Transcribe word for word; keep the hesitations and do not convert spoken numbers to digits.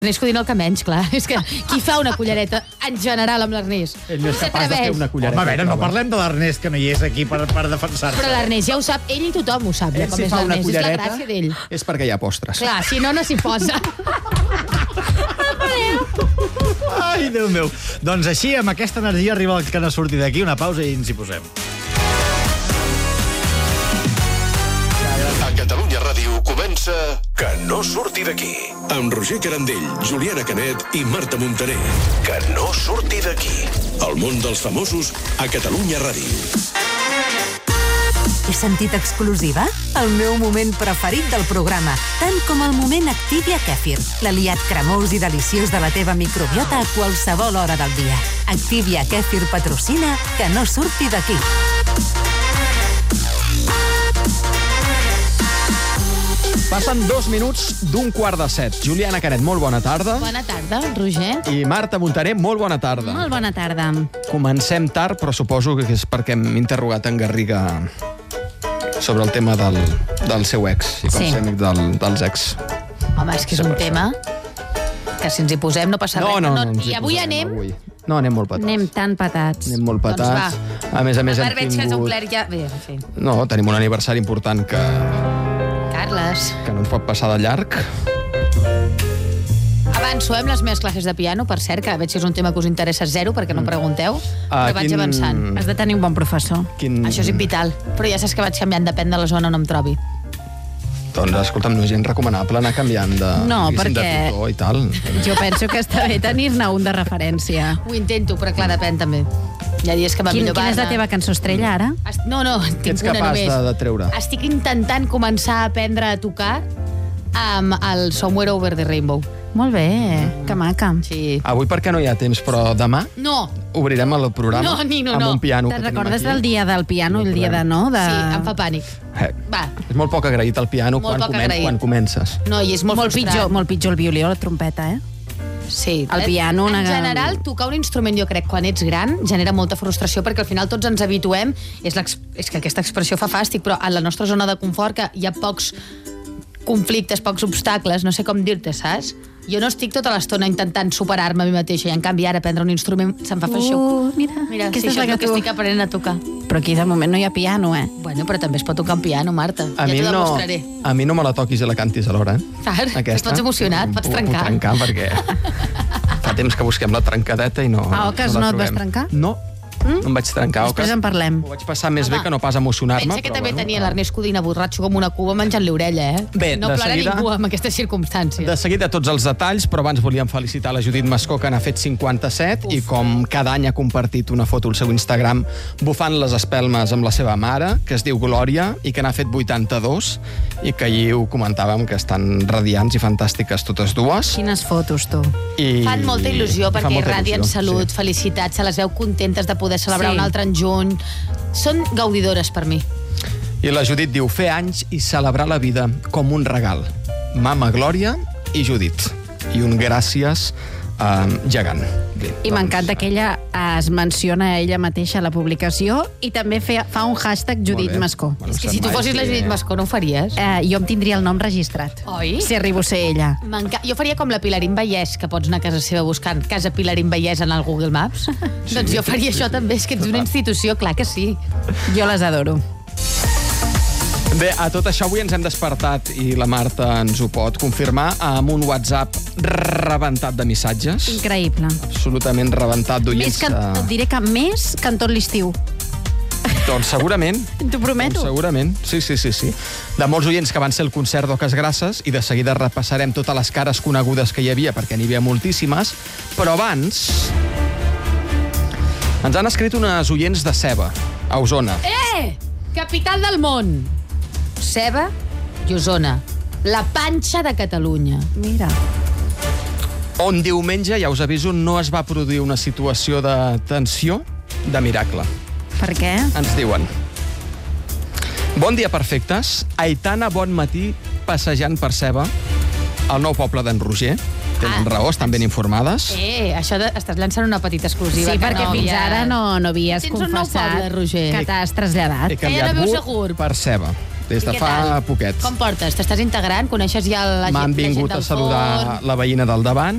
L'Ernest Codina el que menys, clar. És que qui fa una cullereta en general amb l'Ernest? Ell no és capaç de fer una cullereta. Home, a veure, no parlem de l'Ernest, que no hi és aquí per, per defensar-se. Però l'Ernest ja ho sap, ell i tothom ho sap. Ell Com si és fa una l'Ernest, és la cullereta gràcia d'ell. és perquè hi ha postres. Clar, si no, no s'hi posa. Ai, Déu meu. Doncs així, amb aquesta energia, arriba el que no surti d'aquí, una pausa i ens hi posem. A Catalunya Ràdio comença Que no surti d'aquí. Amb Roger Carandell, Juliana Canet i Marta Montaner. Que no surti d'aquí. El món dels famosos a Catalunya Ràdio. He sentit exclusiva? El meu moment preferit del programa, tant com el moment Activia Kèfir, l'aliat cremós i deliciós de la teva microbiota a qualsevol hora del dia. Activia Kèfir patrocina Que no surti d'aquí. Passen dos minuts d'un quart de set. Juliana Canet, molt bona tarda. Bona tarda, Roger. I Marta Montaner, molt bona tarda. Molt bona tarda. Comencem tard, però suposo que és perquè hem interrogat en Garriga sobre el tema del, del seu ex, i com Sí. ser amic del, dels ex. Home, és que és un tema que si ens hi posem no passa No, res. no, no, ens hi I avui posarem, anem... avui. No, anem molt patats. Anem tan patats. Anem molt Doncs patats. va. A més a més, A hem part, veig que has tingut... omplert ja... Bé, en fi. No, tenim un aniversari important que, Carles. que no ens pot passar de llarg. Avanço amb les meves classes de piano, per cert, que veig que és un tema que us interessa zero, perquè no pregunteu, Ah, però vaig quin- avançant. Has de tenir un bon professor. Quin... Això és vital. Però ja saps que vaig canviant, depèn de la zona on em trobi. Doncs, escolta'm, no és gens recomanable anar canviant de, No, diguéssim, perquè- de tutor i tal. Jo penso que està bé tenir-ne un de referència. Ho intento, però clar, depèn també. Hi ha dies que va Quin, millor quina és la teva cançó estrella, ara? Est- No, no, Què tinc ets una capaç només. de, de treure? Estic intentant començar a aprendre a tocar amb el Somewhere Over the Rainbow. Molt bé, que maca. Sí. Avui perquè no hi ha temps, però demà No, obrirem el programa No, Nino, amb no. un piano Te'n que tenim recordes aquí. del dia del piano i el dia de no? De... sí, em fa pànic. Eh, Va, és molt poc agraït el piano Molt quan, poc comen agraït. quan comences. no, i és molt, molt, frustrant. pitjor, molt pitjor el violí o la trompeta, eh? Sí. El piano, En una- general, tocar un instrument, jo crec, quan ets gran, genera molta frustració, perquè al final tots ens habituem, és, és que aquesta expressió fa fàstic, però a la nostra zona de confort, que hi ha pocs conflictes, pocs obstacles, no sé com dir-te, saps? Jo no estic tota l'estona intentant superar-me a mi mateixa, i en canvi ara aprendre un instrument se'm fa feixuc. Uh, mira, Mira, sí, aquesta és això la és el que que tu... estic aprenent a tocar. Però aquí de moment no hi ha piano, eh? Bueno, però també es pot tocar un piano, Marta. A, ja mi t'ho no, demostraré. a mi no me la toquis i la cantis alhora, eh? Clar, Aquesta. pots emocionat, pots Puc- trencar. Puc trencar, perquè fa temps que busquem la trencadeta i no, A Oques no la no et vas trobem. trencar? No, no em vaig trencar. a Després Oques en parlem. Ho vaig passar més Home, bé que no pas emocionar-me. Pensa que però, també bueno, tenia l'Ernest Codina borratxo com una cuba menjant-li orella, eh? Bé, no de plora seguida- ningú amb aquestes circumstàncies. De seguida tots els detalls, però abans volíem felicitar la Judit Mascó, que n'ha fet cinquanta-set, i com cada any ha compartit una foto al seu Instagram bufant les espelmes amb la seva mare, que es diu Glòria, i que n'ha fet vuitanta-dos, i que ahir ho comentàvem, que estan radiants i fantàstiques totes dues. Quines fotos, tu. I... Fan molta il·lusió i fan perquè molta irradien il·lusió, salut, sí. felicitats, se les veu contentes de poder celebrar Sí. un altre en juny. Són gaudidores per mi. I la Judit diu, fer anys i celebrar la vida com un regal. Mama Glòria i Judit. I un gràcies eh, gegant. Bé, I m'encanta que ella es menciona a ella mateixa a la publicació i també fe, fa un hashtag Judit Mascó. Bueno, És que si tu fossis la Judit Mascó no ho faries. Eh, jo em tindria el nom registrat. Oi? Si arribo a ser ella. M'enca- Jo faria com la Pilarín Vallès, que pots anar a casa seva buscant Casa Pilarín Vallès en el Google Maps. Sí, doncs jo faria això també, és que ets una institució, clar que sí. Jo les adoro. Bé, a tot això avui ens hem despertat i la Marta ens ho pot confirmar amb un WhatsApp rebentat de missatges. Increïble. Absolutament rebentat d'oients. Més que, et diré que més que en tot l'estiu. Doncs segurament. T'ho prometo. Doncs segurament, sí, sí, sí, sí. De molts oients que van ser al concert d'Oques Grasses, i de seguida repassarem totes les cares conegudes que hi havia, perquè n'hi havia moltíssimes, però abans ens han escrit unes oients de Ceba, a Osona. Eh! Capital del món. Ceba i Osona. La panxa de Catalunya. Mira. On diumenge, ja us aviso, no es va produir una situació de tensió de miracle. Per què? Ens diuen: bon dia, perfectes. Aitana, bon matí, passejant per Ceba, al nou poble d'en Roger. Tenen Ah. raó, estan ben informades. Eh, això de, estàs llançant una petita exclusiva. Sí, que perquè no fins havia- ara no, no havies Tens un nou confessat poble, Roger. que t'has traslladat. He canviat no vius Bur segur. per Ceba. des de I què fa tal? poquets. Com portes? T'estàs integrant? Coneixes ja la gent, M'han la gent vingut del a saludar forn? la veïna del davant